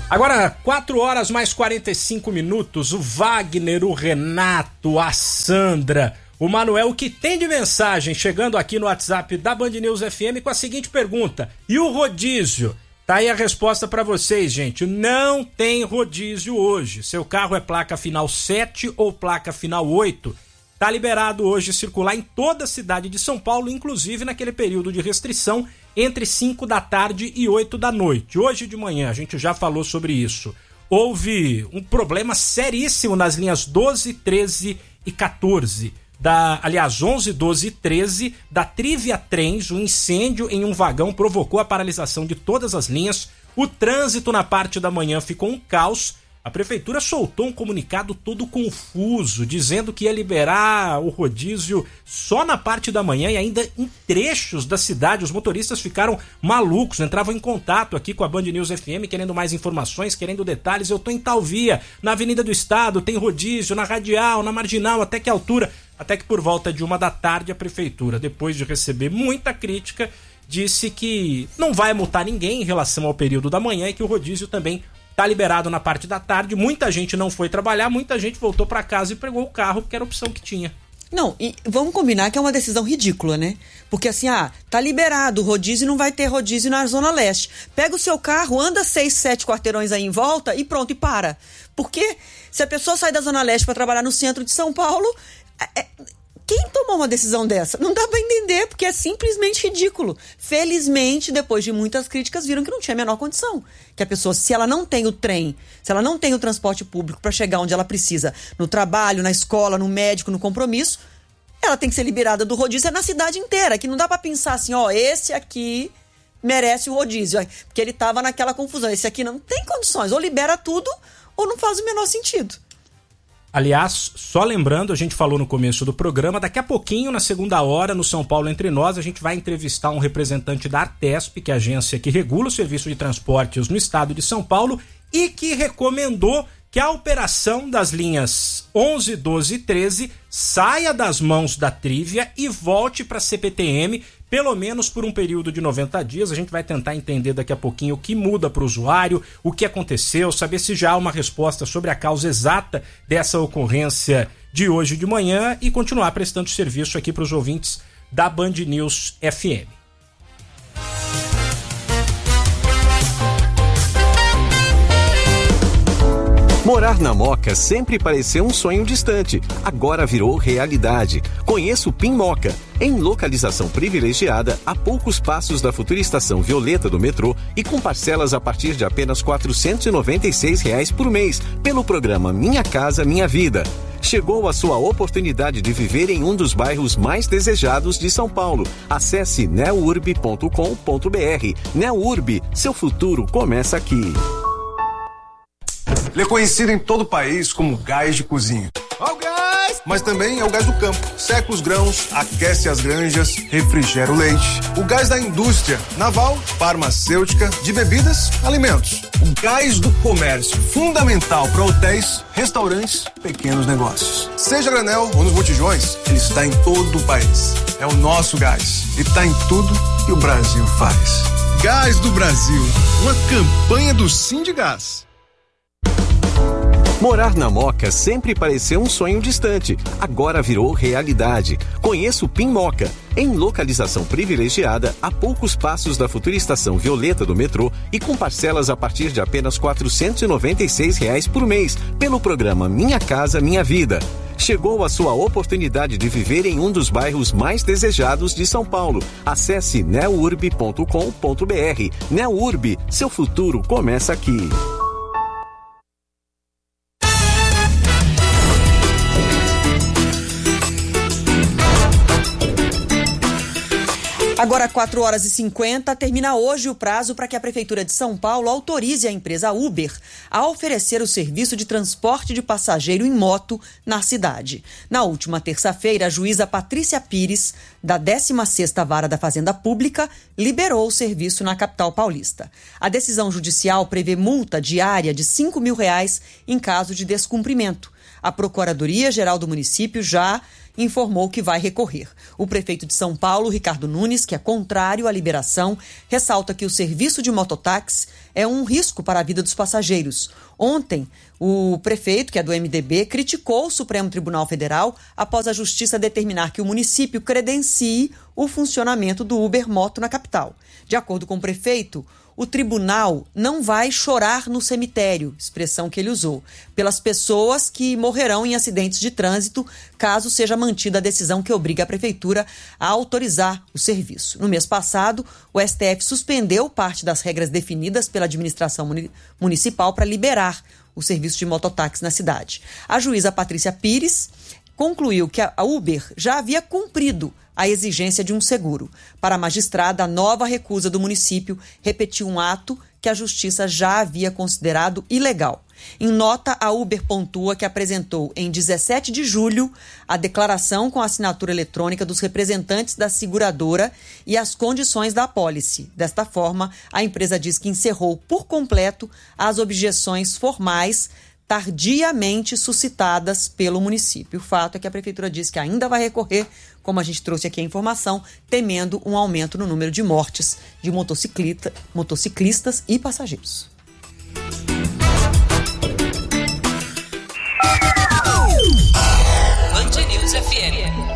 Agora, 4 horas mais 45 minutos, o Wagner, o Renato, a Sandra, o Manuel, o que tem de mensagem chegando aqui no WhatsApp da Band News FM com a seguinte pergunta: e o rodízio? Tá aí a resposta para vocês, gente. Não tem rodízio hoje. Seu carro é placa final 7 ou placa final 8. Tá liberado hoje circular em toda a cidade de São Paulo, inclusive naquele período de restrição entre 5 da tarde e 8 da noite. Hoje de manhã, a gente já falou sobre isso. Houve um problema seríssimo nas linhas 12, 13 e 14. 11, 12 e 13 da Trivia Trens. Um incêndio em um vagão provocou a paralisação de todas as linhas. O trânsito na parte da manhã ficou um caos. A prefeitura soltou um comunicado todo confuso, dizendo que ia liberar o rodízio só na parte da manhã e ainda em trechos da cidade. Os motoristas ficaram malucos, entravam em contato aqui com a Band News FM, querendo mais informações, querendo detalhes. Eu tô em tal via, na Avenida do Estado, tem rodízio, na Radial, na Marginal, até que altura? Até que por volta de 1 da tarde a prefeitura, depois de receber muita crítica, disse que não vai multar ninguém em relação ao período da manhã e que o rodízio também tá liberado na parte da tarde. Muita gente não foi trabalhar, muita gente voltou para casa e pegou o carro, porque era a opção que tinha. Não, e vamos combinar que é uma decisão ridícula, né? Porque assim, tá liberado o rodízio e não vai ter rodízio na Zona Leste. Pega o seu carro, anda 6, 7 quarteirões aí em volta e pronto, e para. Porque se a pessoa sai da Zona Leste para trabalhar no centro de São Paulo, quem tomou uma decisão dessa? Não dá para entender, porque é simplesmente ridículo. Felizmente, depois de muitas críticas, viram que não tinha a menor condição. Que a pessoa, se ela não tem o trem, se ela não tem o transporte público para chegar onde ela precisa, no trabalho, na escola, no médico, no compromisso, ela tem que ser liberada do rodízio na cidade inteira. Que não dá para pensar assim, esse aqui merece o rodízio, porque ele tava naquela confusão. Esse aqui não tem condições. Ou libera tudo, ou não faz o menor sentido. Aliás, só lembrando, a gente falou no começo do programa, daqui a pouquinho, na segunda hora, no São Paulo Entre Nós, a gente vai entrevistar um representante da Artesp, que é a agência que regula o serviço de transportes no estado de São Paulo, e que recomendou que a operação das linhas 11, 12 e 13 saia das mãos da Trivia e volte para a CPTM, pelo menos por um período de 90 dias. A gente vai tentar entender daqui a pouquinho o que muda para o usuário, o que aconteceu, saber se já há uma resposta sobre a causa exata dessa ocorrência de hoje de manhã e continuar prestando serviço aqui para os ouvintes da Band News FM. Morar na Moca sempre pareceu um sonho distante, agora virou realidade. Conheça o PIN Moca, em localização privilegiada, a poucos passos da futura estação Violeta do metrô e com parcelas a partir de apenas R$ 496 por mês, pelo programa Minha Casa Minha Vida. Chegou a sua oportunidade de viver em um dos bairros mais desejados de São Paulo. Acesse neurb.com.br. Neurb, seu futuro começa aqui. Ele é conhecido em todo o país como gás de cozinha. Ó o gás! Mas também é o gás do campo. Seca os grãos, aquece as granjas, refrigera o leite. O gás da indústria naval, farmacêutica, de bebidas, alimentos. O gás do comércio, fundamental para hotéis, restaurantes, pequenos negócios. Seja granel ou nos botijões, ele está em todo o país. É o nosso gás e está em tudo que o Brasil faz. Gás do Brasil, uma campanha do Sindigás. Morar na Moca sempre pareceu um sonho distante, agora virou realidade. Conheça o PIN Moca, em localização privilegiada, a poucos passos da futura estação Violeta do metrô e com parcelas a partir de apenas R$ 496 por mês, pelo programa Minha Casa Minha Vida. Chegou a sua oportunidade de viver em um dos bairros mais desejados de São Paulo. Acesse neurb.com.br. Neurb, seu futuro começa aqui. Agora, 4h50, termina hoje o prazo para que a Prefeitura de São Paulo autorize a empresa Uber a oferecer o serviço de transporte de passageiro em moto na cidade. Na última terça-feira, a juíza Patrícia Pires, da 16ª Vara da Fazenda Pública, liberou o serviço na capital paulista. A decisão judicial prevê multa diária de R$ 5.000 em caso de descumprimento. A Procuradoria-Geral do município já informou que vai recorrer. O prefeito de São Paulo, Ricardo Nunes, que é contrário à liberação, ressalta que o serviço de mototáxi é um risco para a vida dos passageiros. Ontem, o prefeito, que é do MDB, criticou o Supremo Tribunal Federal após a Justiça determinar que o município credencie o funcionamento do Uber Moto na capital. De acordo com o prefeito, o tribunal não vai chorar no cemitério, expressão que ele usou, pelas pessoas que morrerão em acidentes de trânsito, caso seja mantida a decisão que obriga a prefeitura a autorizar o serviço. No mês passado, o STF suspendeu parte das regras definidas pela administração municipal para liberar o serviço de mototáxi na cidade. A juíza Patrícia Pires concluiu que a Uber já havia cumprido a exigência de um seguro. Para a magistrada, a nova recusa do município repetiu um ato que a justiça já havia considerado ilegal. Em nota, a Uber pontua que apresentou em 17 de julho a declaração com assinatura eletrônica dos representantes da seguradora e as condições da apólice. Desta forma, a empresa diz que encerrou por completo as objeções formais tardiamente suscitadas pelo município. O fato é que a prefeitura diz que ainda vai recorrer, como a gente trouxe aqui a informação, temendo um aumento no número de mortes de motociclistas e passageiros. Band News FM.